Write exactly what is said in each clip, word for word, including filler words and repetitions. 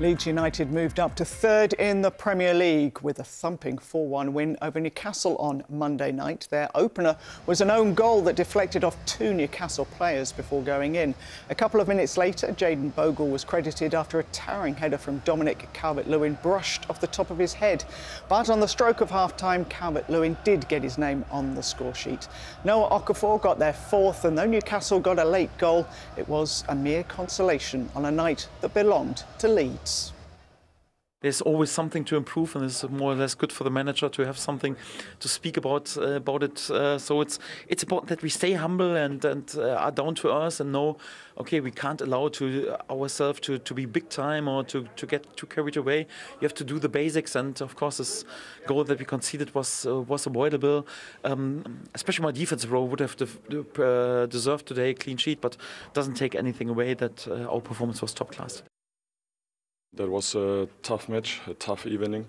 Leeds United moved up to third in the Premier League with a thumping four one win over Newcastle on Monday night. Their opener was an own goal that deflected off two Newcastle players before going in. A couple of minutes later, Jayden Bogle was credited after a towering header from Dominic Calvert-Lewin brushed off the top of his head. But on the stroke of half-time, Calvert-Lewin did get his name on the score sheet. Noah Okafor got their fourth, and though Newcastle got a late goal, it was a mere consolation on a night that belonged to Leeds. There's always something to improve, and it's more or less good for the manager to have something to speak about uh, about it. Uh, so it's it's about that we stay humble and and uh, are down to earth and know, okay, we can't allow to ourselves to, to be big time or to, to get too carried away. You have to do the basics, and of course this goal that we conceded was uh, was avoidable. Um, especially my defensive role would have de- uh, deserved today a clean sheet, but doesn't take anything away that uh, our performance was top class. That was a tough match, a tough evening.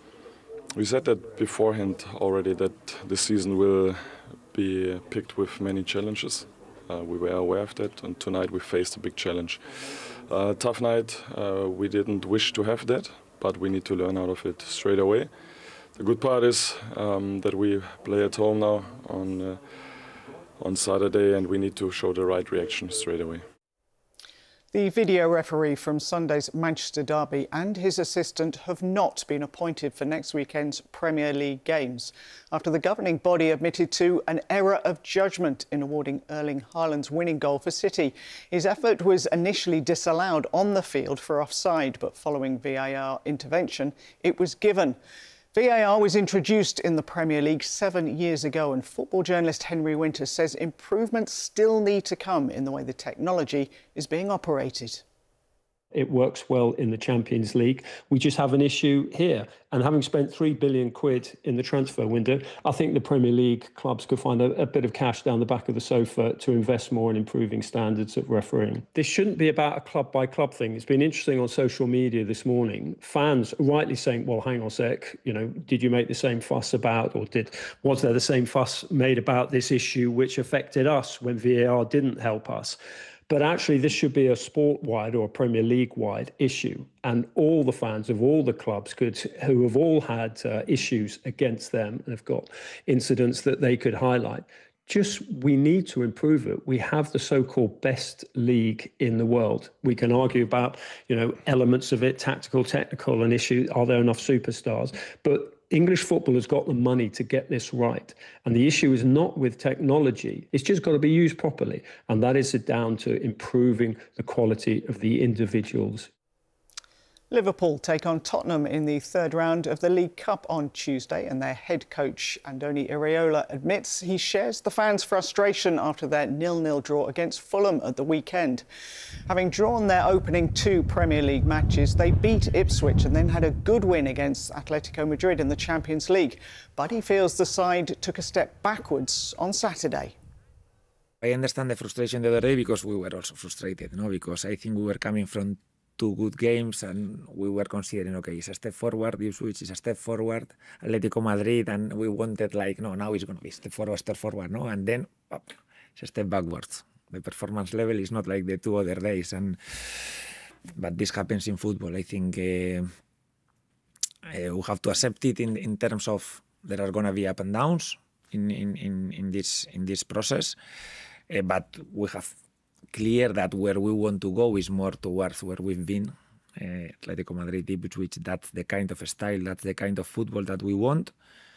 We said that beforehand already that the season will be picked with many challenges. Uh, we were aware of that, and tonight we faced a big challenge. Uh, tough night, uh, we didn't wish to have that, but we need to learn out of it straight away. The good part is um, that we play at home now on, uh, on Saturday, and we need to show the right reaction straight away. The video referee from Sunday's Manchester derby and his assistant have not been appointed for next weekend's Premier League games after the governing body admitted to an error of judgment in awarding Erling Haaland's winning goal for City. His effort was initially disallowed on the field for offside, but following V A R intervention, it was given. V A R was introduced in the Premier League seven years ago, and football journalist Henry Winter says improvements still need to come in the way the technology is being operated. It works well in the Champions League. We just have an issue here. And having spent three billion quid in the transfer window, I think the Premier League clubs could find a, a bit of cash down the back of the sofa to invest more in improving standards of refereeing. This shouldn't be about a club by club thing. It's been interesting on social media this morning. Fans rightly saying, well, hang on a sec, you know, did you make the same fuss about, or did was there the same fuss made about this issue which affected us when V A R didn't help us? But actually, this should be a sport-wide or a Premier League-wide issue. And all the fans of all the clubs could, who have all had uh, issues against them and have got incidents that they could highlight, just we need to improve it. We have the so-called best league in the world. We can argue about, you know, elements of it, tactical, technical, and issue, are there enough superstars? But English football has got the money to get this right. And the issue is not with technology. It's just got to be used properly. And that is down to improving the quality of the individuals. Liverpool take on Tottenham in the third round of the League Cup on Tuesday, and their head coach Andoni Iraola admits he shares the fans' frustration after their nil nil draw against Fulham at the weekend. Having drawn their opening two Premier League matches, they beat Ipswich and then had a good win against Atletico Madrid in the Champions League. But he feels the side took a step backwards on Saturday. I understand the frustration the other day because we were also frustrated, no? Because I think we were coming from two good games and we were considering, okay, it's a step forward, Ipswich is a step forward, Atletico Madrid, and we wanted like, no, now it's going to be step forward, step forward, no? And then oh, it's a step backwards. The performance level is not like the two other days, and but this happens in football. I think uh, uh, we have to accept it in, in terms of there are going to be up and downs in, in, in, in, this, in this process, uh, but we have clear that where we want to go is more towards where we've been. Uh, Atletico Madrid, Ipswich, that's the kind of style, that's the kind of football that we want.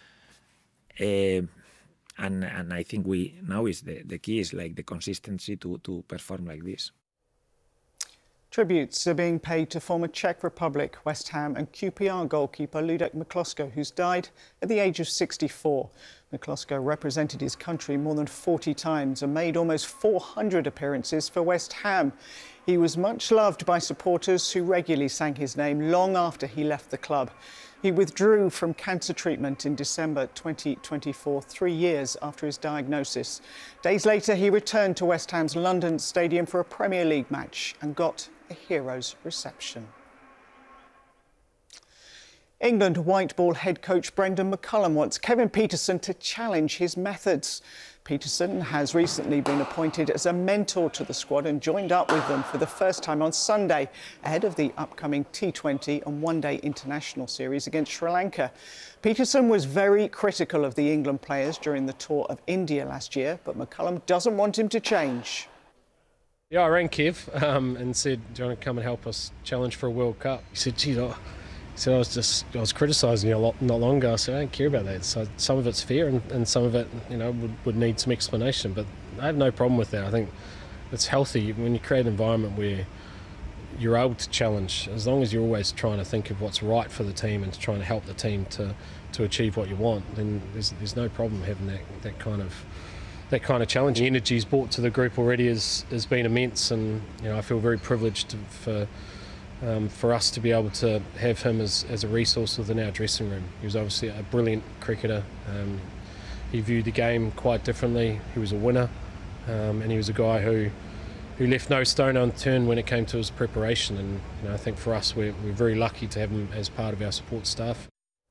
Uh, and and I think we now is the, the key is like the consistency to, to perform like this. Tributes are being paid to former Czech Republic, West Ham and Q P R goalkeeper Ludek Miklosko, who's died at the age of sixty-four. Miklosko represented his country more than forty times and made almost four hundred appearances for West Ham. He was much loved by supporters who regularly sang his name long after he left the club. He withdrew from cancer treatment in December twenty twenty-four, three years after his diagnosis. Days later, he returned to West Ham's London Stadium for a Premier League match and got a hero's reception. England white ball head coach Brendan McCullum wants Kevin Pietersen to challenge his methods. Pietersen has recently been appointed as a mentor to the squad and joined up with them for the first time on Sunday, ahead of the upcoming T twenty and one-day international series against Sri Lanka. Pietersen was very critical of the England players during the tour of India last year, but McCullum doesn't want him to change. Yeah, I rang Kev um, and said, do you want to come and help us challenge for a World Cup? He said, gee, oh. He said, I was just, I was criticising you a lot not long ago. I said, I don't care about that. So some of it's fair and, and some of it, you know, would, would need some explanation. But I have no problem with that. I think it's healthy when you create an environment where you're able to challenge, as long as you're always trying to think of what's right for the team and trying to help the team to, to achieve what you want, then there's, there's no problem having that, that kind of that kind of challenge. The energy he's brought to the group already has, has been immense, and you know, I feel very privileged to, for Um, for us to be able to have him as, as a resource within our dressing room. He was obviously a brilliant cricketer. Um, he viewed the game quite differently. He was a winner, um, and he was a guy who who left no stone unturned when it came to his preparation. And you know, I think for us, we're, we're very lucky to have him as part of our support staff.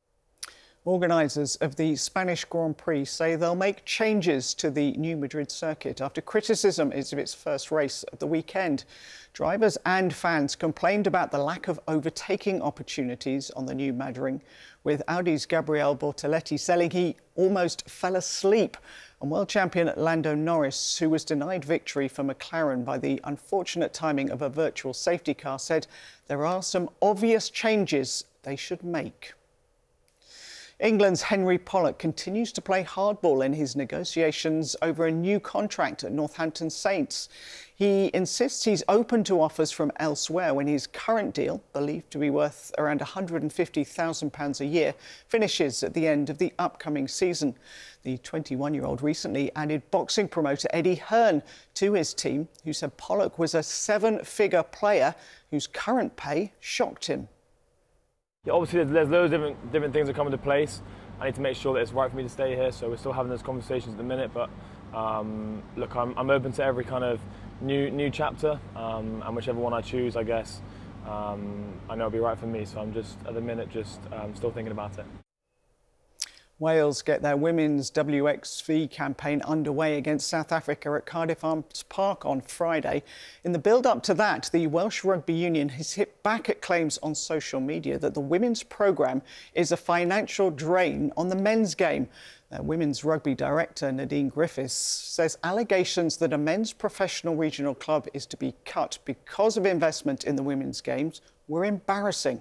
Organisers of the Spanish Grand Prix say they'll make changes to the new Madrid circuit after criticism of its first race of the weekend. Drivers and fans complained about the lack of overtaking opportunities on the new Madrid, with Audi's Gabriel Bortoletti saying he almost fell asleep. And world champion Lando Norris, who was denied victory for McLaren by the unfortunate timing of a virtual safety car, said there are some obvious changes they should make. England's Henry Pollock continues to play hardball in his negotiations over a new contract at Northampton Saints. He insists he's open to offers from elsewhere when his current deal, believed to be worth around one hundred fifty thousand pounds a year, finishes at the end of the upcoming season. The twenty-one-year-old recently added boxing promoter Eddie Hearn to his team, who said Pollock was a seven-figure player whose current pay shocked him. Yeah, obviously there's, there's loads of different, different things that come into place. I need to make sure that it's right for me to stay here, so we're still having those conversations at the minute, but um, look, I'm, I'm open to every kind of new new chapter, um, and whichever one I choose, I guess, um, I know it'll be right for me, so I'm just, at the minute, just um, still thinking about it. Wales get their women's W X V campaign underway against South Africa at Cardiff Arms Park on Friday. In the build-up to that, the Welsh Rugby Union has hit back at claims on social media that the women's programme is a financial drain on the men's game. Uh, women's rugby director Nadine Griffiths says allegations that a men's professional regional club is to be cut because of investment in the women's games were embarrassing.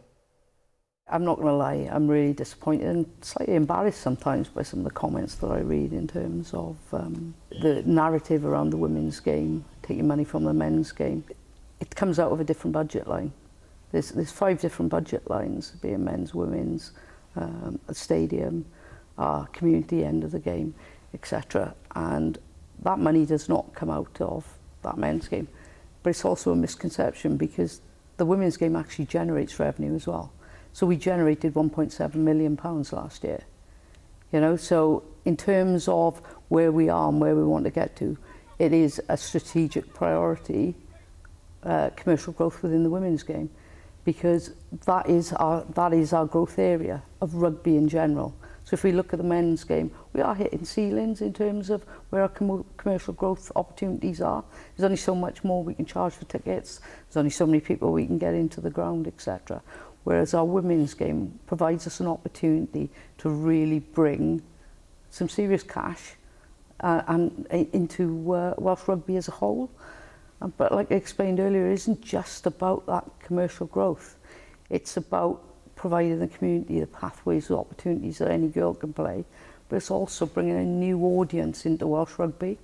I'm not going to lie, I'm really disappointed and slightly embarrassed sometimes by some of the comments that I read in terms of um, the narrative around the women's game, taking money from the men's game. It comes out of a different budget line. There's, there's five different budget lines, being men's, women's, um, a stadium, our community end of the game, et cetera. And that money does not come out of that men's game. But it's also a misconception because the women's game actually generates revenue as well. So we generated one point seven million pounds last year. You know, so in terms of where we are and where we want to get to, it is a strategic priority, uh, commercial growth within the women's game, because that is our that is our growth area of rugby in general. So if we look at the men's game, we are hitting ceilings in terms of where our com commercial growth opportunities are. There's only so much more we can charge for tickets. There's only so many people we can get into the ground, et cetera. Whereas our women's game provides us an opportunity to really bring some serious cash uh, and uh, into uh, Welsh rugby as a whole. Um, but like I explained earlier, it isn't just about that commercial growth. It's about providing the community the pathways, the opportunities that any girl can play, but it's also bringing a new audience into Welsh rugby.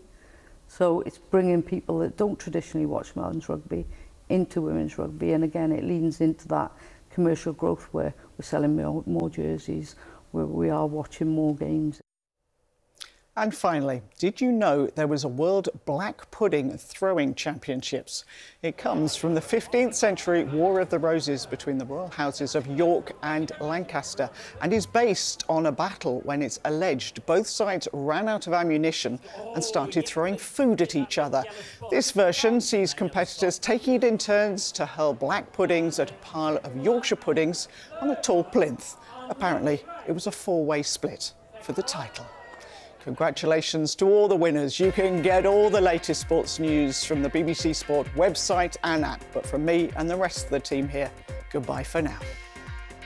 So it's bringing people that don't traditionally watch men's rugby into women's rugby, and again, it leans into that commercial growth where we're selling more, more jerseys, where we are watching more games. And finally, did you know there was a World Black Pudding Throwing Championships? It comes from the fifteenth century War of the Roses between the royal houses of York and Lancaster and is based on a battle when it's alleged both sides ran out of ammunition and started throwing food at each other. This version sees competitors taking it in turns to hurl black puddings at a pile of Yorkshire puddings on a tall plinth. Apparently, it was a four-way split for the title. Congratulations to all the winners. You can get all the latest sports news from the B B C Sport website and app. But from me and the rest of the team here, goodbye for now.